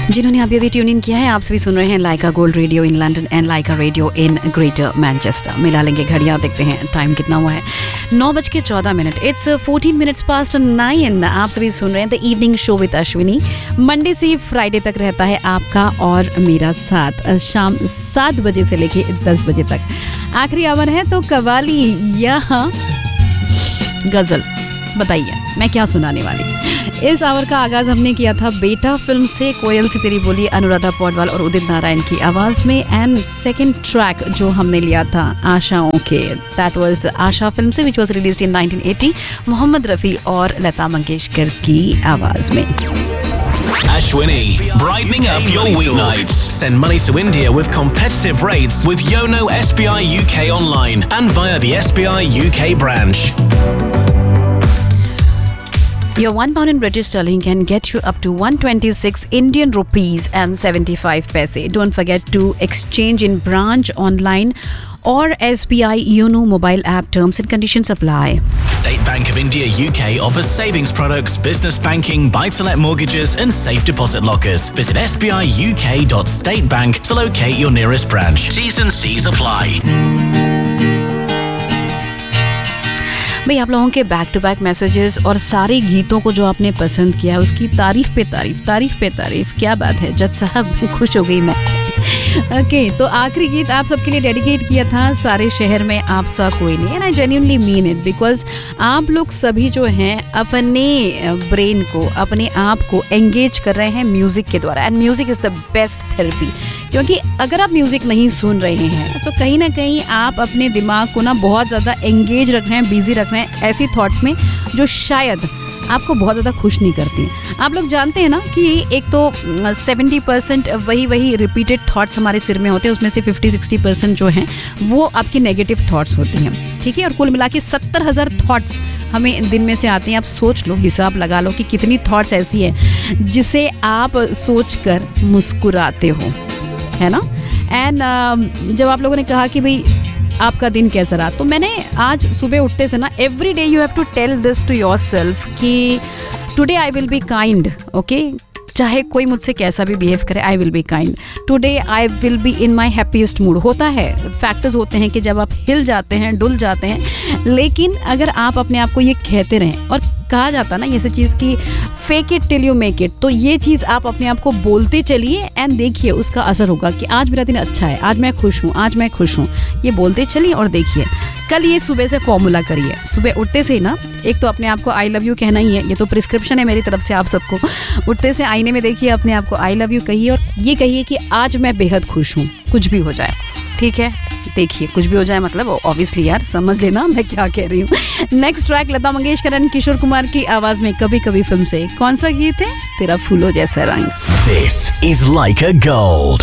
जिन्होंने अभी tune in किया है, आप सभी सुन रहे हैं लाइका gold radio in London and Lyca radio in greater Manchester. मिला लेंगे घड़ियां, देखते हैं टाइम कितना हुआ है। 9:14। It's 14 minutes past 9। आप सभी सुन रहे हैं the evening show with Ashwini. Monday से फ्राइडे तक रहता है आपका और मेरा साथ, शाम 7 बजे से लेके 10 बजे तक। आखिरी आवर है तो कवाली या गजल, बताइए मैं क्या सुनाने वाली। इस आवर का आगाज हमने किया था बेटा फिल्म से, कोयल सी तेरी बोली, अनुराधा पौडवाल और उदित नारायण की आवाज में। एंड सेकंड ट्रैक जो हमने लिया था आशाओं के, दैट वाज आशा फिल्म से, which was released in 1980, Mohammad Rafi और लता मंगेशकर की आवाज में। Ashwini, brightening up your weeknights. Send money to India with competitive rates with Yono SBI UK online and via the SBI UK branch. Your £1 in British sterling can get you up to 126 Indian rupees and 75 paise. Don't forget to exchange in branch, online or SBI Yono mobile app. Terms and conditions apply. State Bank of India UK offers savings products, business banking, buy-to-let mortgages and safe deposit lockers. Visit sbiuk.statebank to locate your nearest branch. T's and C's apply. भाई, आप लोगों के back to back messages और सारे गीतों को जो आपने पसंद किया है उसकी तारीफ पे तारीफ, क्या बात है जज साहब, खुश हो गई मैं। ओके, तो आखिरी गीत आप सबके लिए डेडिकेट किया था, सारे शहर में आप सा कोई नहीं। And I genuinely mean it, because आप लोग सभी जो हैं अपने ब्रेन को, अपने आप को एंगेज कर रहे हैं म्यूजिक के द्वारा। And music is the best therapy, क्योंकि अगर आप म्यूजिक नहीं सुन रहे हैं तो कहीं ना कहीं आप अपने दिमाग को ना बहुत ज़्यादा एंगेज रख रहे हैं, बिजी रख रहे हैं ऐसी थॉट्स में जो शायद आपको बहुत ज़्यादा खुश नहीं करती हैं। आप लोग जानते हैं ना कि एक तो 70% वही रिपीटेड थॉट्स हमारे सिर में होते हैं, उसमें से 50-60% जो हैं वो आपकी नेगेटिव थॉट्स होती हैं, ठीक है। और कुल मिला के 70,000 थॉट्स हमें दिन में से आते हैं। आप सोच लो, हिसाब लगा लो कि कितनी थॉट्स ऐसी हैं जिसे आप सोच कर मुस्कुराते हो, है ना। एंड जब आप लोगों ने कहा कि भाई आपका दिन कैसा रहा, तो मैंने आज सुबह उठते से ना, every day you have to tell this to yourself कि today I will be kind, okay. चाहे कोई मुझसे कैसा भी बिहेव करे, I will be kind. Today I will be in my happiest mood. होता है, फैक्टर्स होते हैं कि जब आप हिल जाते हैं, डुल जाते हैं, लेकिन अगर आप अपने आप को ये कहते रहें, और कहा जाता है ना ये सब चीज़ की fake it till you make it, तो ये चीज़ आप अपने आप को बोलते चलिए एंड देखिए उसका असर होगा कि आज मेरा दिन अच्छा है, आज मैं खुश हूँ, आज मैं खुश हूँ। ये बोलते चलिए और देखिए कल ये सुबह से फॉर्मूला करिए। सुबह उठते से ही ना, एक तो अपने आप को आई लव यू कहना ही है, ये तो प्रिस्क्रिप्शन है मेरी तरफ से आप सबको। उठते से आईने में देखिए, अपने आप को आई लव यू कहिए और ये कहिए कि आज मैं बेहद खुश हूँ, कुछ भी हो जाए, ठीक है। देखिए कुछ भी हो जाए मतलब ऑब्वियसली यार, समझ लेना मैं क्या कह रही हूँ। Next track Lata Mangeshkar and Kishore Kumar की आवाज में कभी कभी फिल्म से। कौन सा गीत है? तेरा फूलों जैसा रंग। This is Laika Gold.